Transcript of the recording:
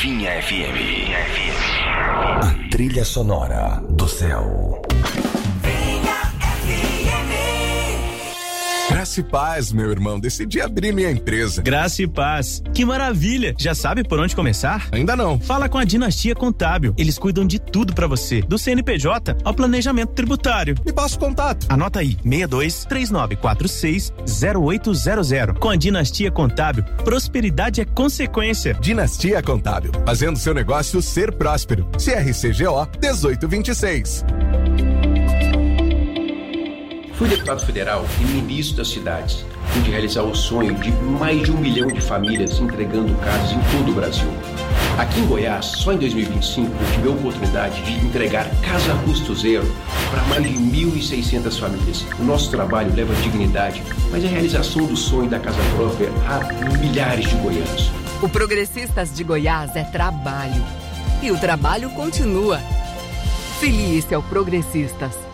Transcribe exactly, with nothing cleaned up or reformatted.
Vinha F M. Vinha F M. A trilha sonora do céu. Graça e paz, meu irmão. Decidi abrir minha empresa. Graça e paz. Que maravilha. Já sabe por onde começar? Ainda não. Fala com a Dinastia Contábil. Eles cuidam de tudo pra você, do C N P J ao planejamento tributário. Me passa o contato. Anota aí, seis dois três nove quatro seis zero oito zero zero. Com a Dinastia Contábil, prosperidade é consequência. Dinastia Contábil, fazendo seu negócio ser próspero. C R C G O dezoito vinte e seis. Fui deputado federal e ministro das cidades. Pude realizar o sonho de mais de um milhão de famílias entregando casas em todo o Brasil. Aqui em Goiás, só em dois mil e vinte e cinco, eu tive a oportunidade de entregar casa a custo zero para mais de mil e seiscentas famílias. O nosso trabalho leva dignidade, mas a realização do sonho da casa própria a milhares de goianos. O Progressistas de Goiás é trabalho. E o trabalho continua. Filie-se ao Progressistas.